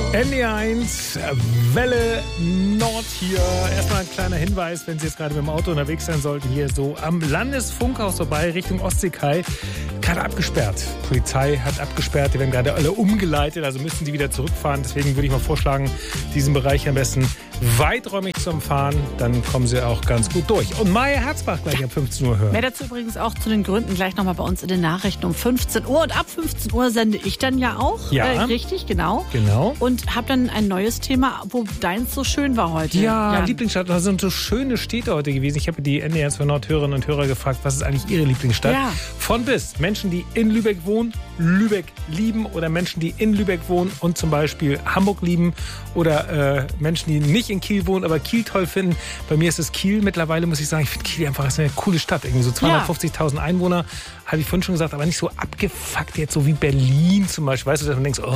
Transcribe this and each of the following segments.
NDR1, Welle Nord hier. Erstmal ein kleiner Hinweis, wenn Sie jetzt gerade mit dem Auto unterwegs sein sollten, hier so am Landesfunkhaus vorbei, Richtung Ostseekai. Gerade abgesperrt. Polizei hat abgesperrt, die werden gerade alle umgeleitet, also müssen die wieder zurückfahren. Deswegen würde ich mal vorschlagen, diesen Bereich am besten weiträumig zu umfahren. Dann kommen Sie auch ganz gut durch. Und Maja Herzbach gleich ab 15 Uhr hören. Mehr dazu übrigens auch zu den Gründen gleich nochmal bei uns in den Nachrichten um 15 Uhr. Und ab 15 Uhr sende ich dann ja auch. Ja. Richtig, genau. Genau. Und habe dann ein neues Thema, wo deins so schön war heute. Ja, Lieblingsstadt. Das sind so schöne Städte heute gewesen. Ich habe die NDR für Nordhörerinnen und Hörer gefragt, was ist eigentlich ihre Lieblingsstadt? Ja. Von bis. Menschen, die in Lübeck wohnen, Lübeck lieben, oder Menschen, die in Lübeck wohnen und zum Beispiel Hamburg lieben, oder Menschen, die nicht in Kiel wohnen, aber Kiel toll finden. Bei mir ist es Kiel mittlerweile, muss ich sagen. Ich finde Kiel einfach eine coole Stadt. Irgendwie so 250.000 Einwohner, habe ich vorhin schon gesagt, aber nicht so abgefuckt jetzt, so wie Berlin zum Beispiel. Weißt du, dass man denkt,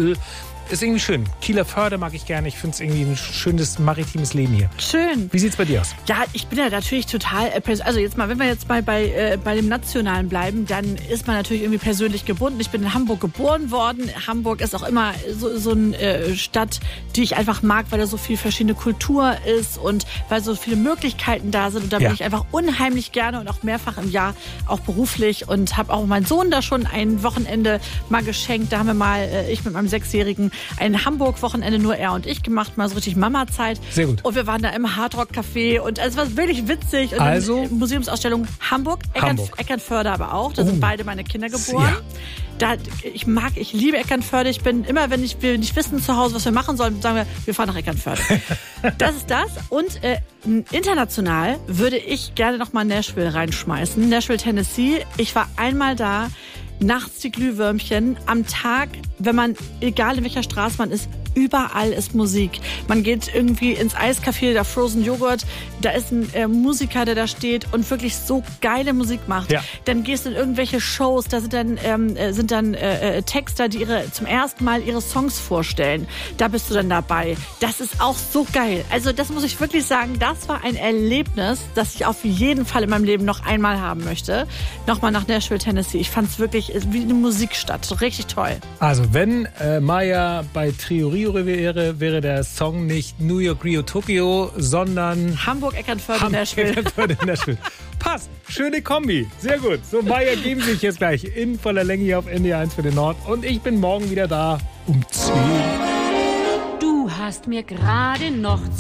ist irgendwie schön. Kieler Förde mag ich gerne. Ich finde es irgendwie ein schönes maritimes Leben hier. Schön. Wie sieht's bei dir aus? Ja, ich bin ja natürlich total, also jetzt mal, wenn wir jetzt mal bei dem Nationalen bleiben, dann ist man natürlich irgendwie persönlich gebunden. Ich bin in Hamburg geboren worden. Hamburg ist auch immer so eine Stadt, die ich einfach mag, weil da so viel verschiedene Kultur ist und weil so viele Möglichkeiten da sind. Und da bin ich einfach unheimlich gerne und auch mehrfach im Jahr auch beruflich und habe auch meinen Sohn da schon ein Wochenende mal geschenkt. Da haben wir mal, ich mit meinem 6-Jährigen, ein Hamburg-Wochenende, nur er und ich gemacht, mal so richtig Mama-Zeit. Sehr gut. Und wir waren da im Hardrock-Café und es war wirklich witzig. Und also Museumsausstellung Hamburg, Eckernförde aber auch. Da sind beide meine Kinder geboren. Ja. Ich liebe Eckernförde. Ich bin immer, wenn wir nicht wissen zu Hause, was wir machen sollen, sagen wir fahren nach Eckernförde. Das ist das. Und international würde ich gerne noch mal Nashville reinschmeißen. Nashville, Tennessee. Ich war einmal da. Nachts die Glühwürmchen, am Tag, wenn man, egal in welcher Straße man ist, überall ist Musik. Man geht irgendwie ins Eiscafé, da Frozen Joghurt, da ist ein Musiker, der da steht und wirklich so geile Musik macht. Ja. Dann gehst du in irgendwelche Shows, da sind dann Texter, die zum ersten Mal ihre Songs vorstellen. Da bist du dann dabei. Das ist auch so geil. Also das muss ich wirklich sagen, das war ein Erlebnis, das ich auf jeden Fall in meinem Leben noch einmal haben möchte. Nochmal nach Nashville, Tennessee. Ich fand es wirklich wie eine Musikstadt. Richtig toll. Also wenn Maya bei Trio wäre der Song nicht New York, Rio, Tokio, sondern Hamburg, Eckernförde, Nashville. Passt. Schöne Kombi. Sehr gut. So, Maya geben sich jetzt gleich in voller Länge hier auf NDR1 für den Nord. Und ich bin morgen wieder da um 10. Du hast mir gerade noch